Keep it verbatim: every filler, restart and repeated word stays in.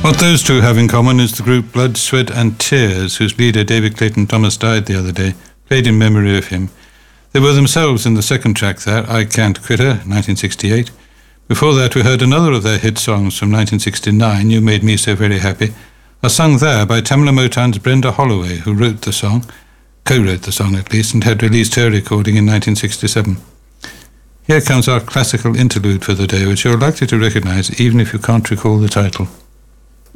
What those two have in common is the group Blood, Sweat and Tears, whose leader David Clayton Thomas died the other day, played in memory of him. They were themselves in the second track there, I Can't Quit Her, nineteen sixty-eight. Before that we heard another of their hit songs from nineteen sixty-nine, You Made Me So Very Happy, are sung there by Tamla Motown's Brenda Holloway, who wrote the song, co-wrote the song at least, and had released her recording in nineteen sixty-seven. Here comes our classical interlude for the day, which you're likely to recognise even if you can't recall the title.